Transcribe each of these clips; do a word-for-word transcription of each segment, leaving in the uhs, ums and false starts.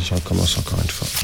je recommence encore une fois.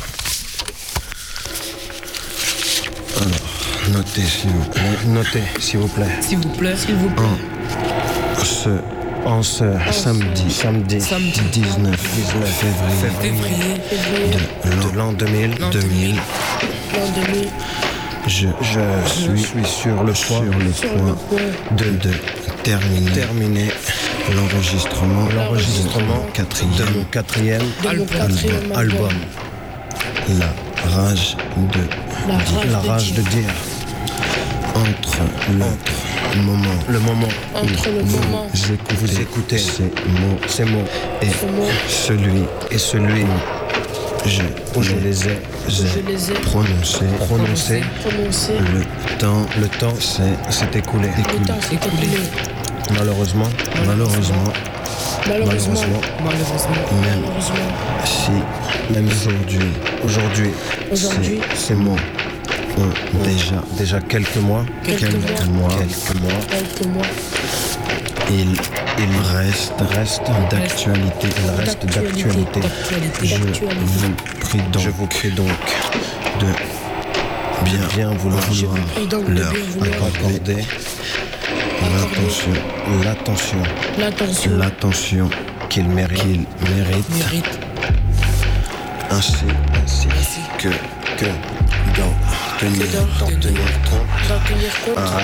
Alors, notez s'il vous plaît. Notez s'il vous plaît. S'il vous plaît, s'il vous plaît. En ce, en ce en samedi, samedi, samedi dix-neuf, dix-neuf février, février, février de l'an deux mille, deux mille, l'an deux mille. Je, je suis, suis sur le point, sur le Sur point le point de, de terminer, terminer l'enregistrement, l'enregistrement L'enregistrement de mon quatrième de mon quatrième album. album. La rage de La dire, rage la de rage de dire. dire. Entre le moment, le moment Entre où le vous moment écoutez, vous écoutez ces mots, ces mots et Ces mots. celui et celui où je, où je les ai, je les ai prononcés, prononcés. prononcé. Le temps, le temps s'est, s'est écoulé. Le temps s'est écoulé. Malheureusement, malheureusement, Malheureusement, malheureusement, malheureusement, même malheureusement, si, même aujourd'hui, aujourd'hui, Aujourd'hui, ces, ces mots ont déjà, déjà quelques mois, Quelques quelques mois. mois, quelques mois, quelques mois, il, il reste, reste d'actualité, il reste d'actualité. d'actualité, Je d'actualité. vous prie donc, je vous prie donc de bien, bien vouloir Je vous prie donc de leur bien vouloir accorder l'attention, l'attention, l'attention l'attention qu'il mérite, qu'il mérite, mérite ainsi, ainsi que, que, d'en tenir, d'en d'en tenir compte d'en tenir compte. à